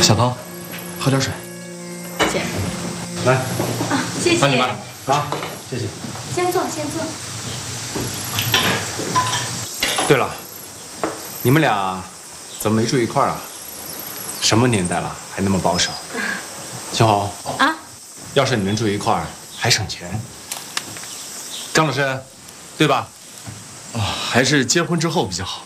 小涛，喝点水。 谢谢。 来， 啊，谢谢。 帮你们啊，谢谢。 先坐，先坐。 对了，你们俩怎么没住一块儿啊？什么年代了，还那么保守？小豪啊， 要是你们住一块儿，还省钱。张老师，对吧？ 啊，还是结婚之后比较好。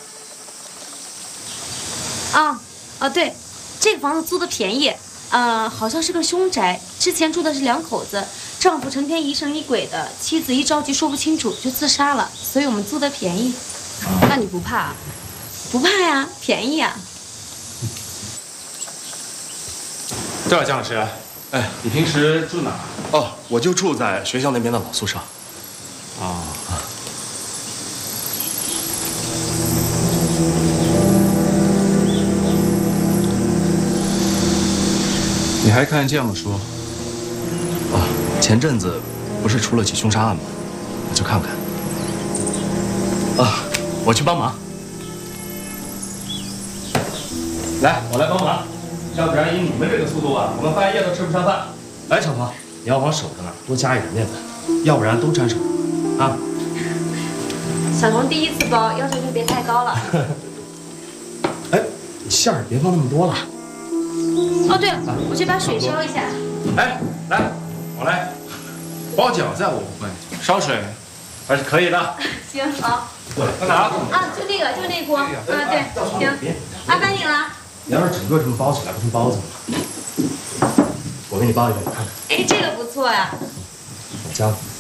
对，这个房子租的便宜，好像是个凶宅。之前住的是2口子，丈夫成天疑神疑鬼的，妻子一着急说不清楚就自杀了，所以我们租的便宜。 那你不怕？ 不怕呀，便宜呀。 对了，姜老师， 哎， 你平时住哪儿？ 哦，我就住在学校那边的老宿舍。 啊。你还看这样的书？ 哦，前阵子不是出了起凶杀案吗？我就看看。啊，我去帮忙。来，我来帮忙。要不然以你们这个速度啊，我们半夜都吃不上饭。来，小涛，你要往手上多加一点面粉，要不然都沾手啊。 小童第1次包，要求就别太高了。 哎，你馅儿别放那么多了。 哦，对了，我去把水烧一下。 哎，来，我来。包饺子我不会，烧水还是可以的。 行，好。 过来， 在哪？ 啊，就那个，就那锅。对，行。麻烦你了。 你要是整个这么包起来，不成包子吗？我给你包一个，你看看。 哎，这个不错呀。 我家的。